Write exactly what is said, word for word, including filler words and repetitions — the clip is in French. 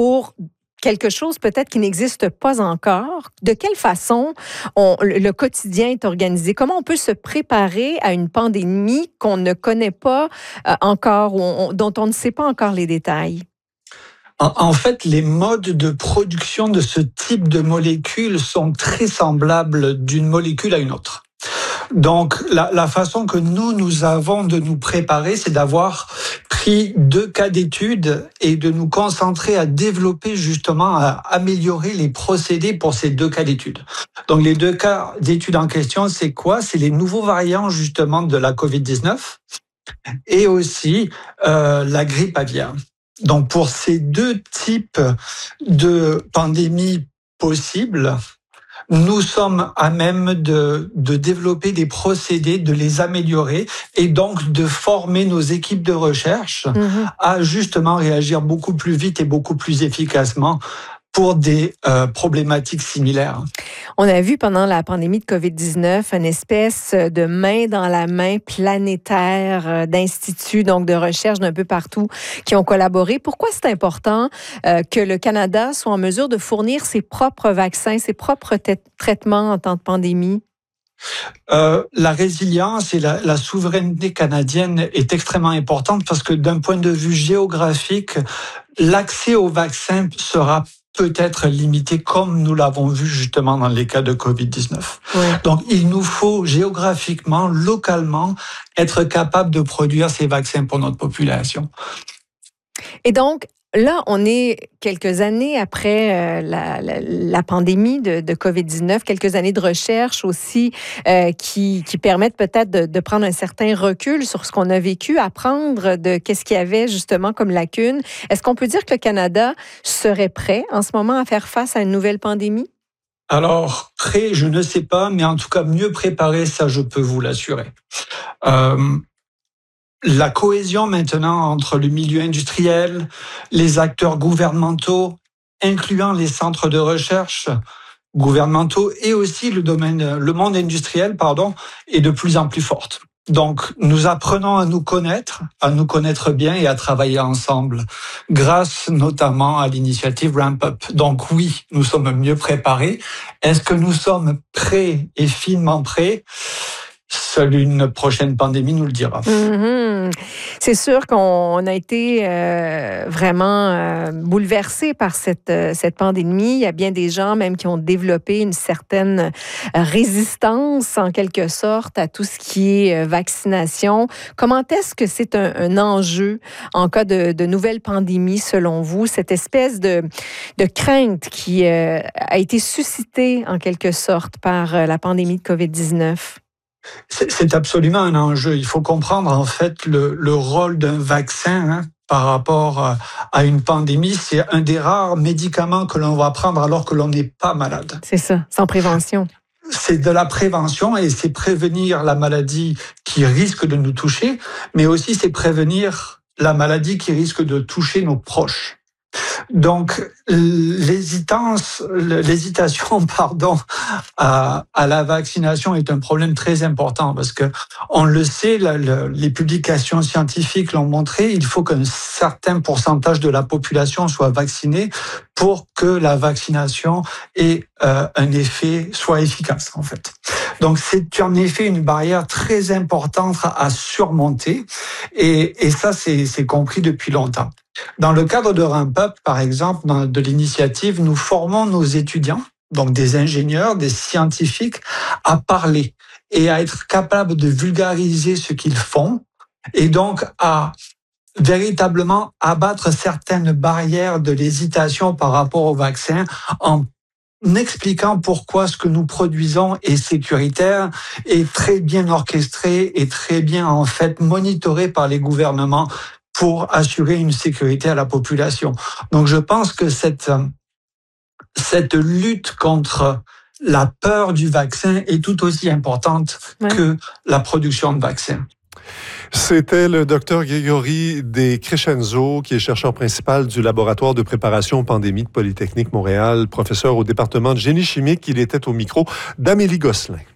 pour quelque chose peut-être qui n'existe pas encore. De quelle façon on, le quotidien est organisé? Comment on peut se préparer à une pandémie qu'on ne connaît pas euh, encore, ou on, dont on ne sait pas encore les détails? En, en fait, les modes de production de ce type de molécules sont très semblables d'une molécule à une autre. Donc, la, la façon que nous, nous avons de nous préparer, c'est d'avoir pris deux cas d'études et de nous concentrer à développer justement, à améliorer les procédés pour ces deux cas d'études. Donc, les deux cas d'études en question, c'est quoi? C'est les nouveaux variants justement de la covid dix-neuf et aussi euh, la grippe aviaire. Donc, pour ces deux types de pandémies possibles, nous sommes à même de, de développer des procédés, de les améliorer et donc de former nos équipes de recherche mmh. à justement réagir beaucoup plus vite et beaucoup plus efficacement pour des euh, problématiques similaires. On a vu pendant la pandémie de covid dix-neuf une espèce de main dans la main planétaire d'instituts, donc de recherche d'un peu partout, qui ont collaboré. Pourquoi c'est important euh, que le Canada soit en mesure de fournir ses propres vaccins, ses propres t- traitements en temps de pandémie? Euh, la résilience et la, la souveraineté canadienne est extrêmement importante parce que d'un point de vue géographique, l'accès aux vaccins sera peut-être limité comme nous l'avons vu justement dans les cas de covid dix-neuf. Oui. Donc, il nous faut géographiquement, localement, être capable de produire ces vaccins pour notre population. Et donc, là, on est quelques années après euh, la, la, la pandémie de, de covid dix-neuf, quelques années de recherche aussi euh, qui, qui permettent peut-être de, de prendre un certain recul sur ce qu'on a vécu, apprendre de qu'est-ce qu'il y avait justement comme lacune. Est-ce qu'on peut dire que le Canada serait prêt en ce moment à faire face à une nouvelle pandémie? Alors, prêt, je ne sais pas, mais en tout cas mieux préparé, ça je peux vous l'assurer. Euh, La cohésion maintenant entre le milieu industriel, les acteurs gouvernementaux, incluant les centres de recherche gouvernementaux et aussi le domaine, le monde industriel, pardon, est de plus en plus forte. Donc, nous apprenons à nous connaître, à nous connaître bien et à travailler ensemble, grâce notamment à l'initiative Ramp Up. Donc oui, nous sommes mieux préparés. Est-ce que nous sommes prêts et finement prêts ? Seule une prochaine pandémie nous le dira. Mm-hmm. C'est sûr qu'on a été euh, vraiment euh, bouleversés par cette, euh, cette pandémie. Il y a bien des gens même qui ont développé une certaine résistance, en quelque sorte, à tout ce qui est vaccination. Comment est-ce que c'est un, un enjeu en cas de, de nouvelle pandémie, selon vous, cette espèce de, de crainte qui euh, a été suscitée, en quelque sorte, par euh, la pandémie de covid dix-neuf? C'est absolument un enjeu. Il faut comprendre en fait le, le rôle d'un vaccin hein, par rapport à une pandémie. C'est un des rares médicaments que l'on va prendre alors que l'on n'est pas malade. C'est ça, sans prévention. C'est de la prévention et c'est prévenir la maladie qui risque de nous toucher, mais aussi c'est prévenir la maladie qui risque de toucher nos proches. Donc, l'hésitance, l'hésitation, pardon, à, à la vaccination est un problème très important parce que on le sait, la, la, les publications scientifiques l'ont montré, il faut qu'un certain pourcentage de la population soit vaccinée pour que la vaccination ait euh, un effet, soit efficace, en fait. Donc, c'est en effet une barrière très importante à surmonter et, et ça, c'est, c'est compris depuis longtemps. Dans le cadre de Ramp Up, par exemple, dans, de l'initiative, nous formons nos étudiants, donc des ingénieurs, des scientifiques, à parler et à être capables de vulgariser ce qu'ils font et donc à véritablement abattre certaines barrières de l'hésitation par rapport au vaccin en expliquant pourquoi ce que nous produisons est sécuritaire, est très bien orchestré et très bien en fait monitoré par les gouvernements pour assurer une sécurité à la population. Donc je pense que cette, cette lutte contre la peur du vaccin est tout aussi importante ouais. que la production de vaccins. C'était le docteur Grégory Descrescenzo, qui est chercheur principal du laboratoire de préparation aux pandémies de Polytechnique Montréal, professeur au département de génie chimique. Il était au micro d'Amélie Gosselin.